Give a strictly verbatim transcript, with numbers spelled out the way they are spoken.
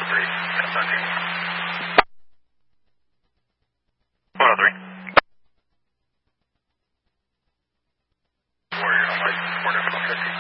three, ten thirteen. one oh three. Warrior, on license, four fifty.